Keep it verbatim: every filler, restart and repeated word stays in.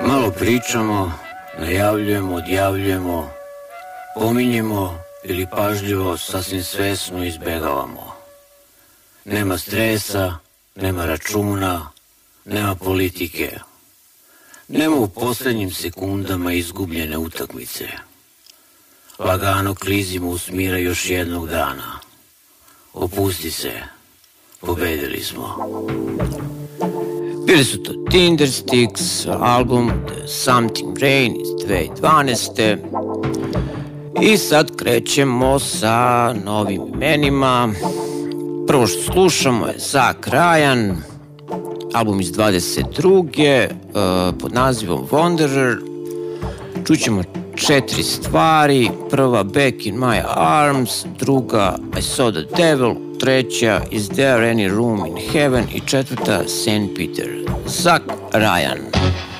Malo pričamo, najavljujemo, odjavljujemo, pominjemo ili pažljivo sasvim svesno izbegavamo. Nema stresa, nema računa, nema politike. Nema u posljednjim sekundama izgubljene utakmice. Lagano klizimo u smira još jednog dana. Opusti se, pobedili smo. Bili su to Tindersticks, album The Something Rain iz dvije tisuće dvanaeste. I sad krećemo sa novim imenima. Prvo što slušamo je Zach Ryan, album iz dvadeset druge. Uh, pod nazivom Wanderer. Čućemo četiri stvari. Prva Back in My Arms, druga I Saw the Devil, treća Is There Any Room in Heaven i četvrta Saint Peter. Zach Ryan.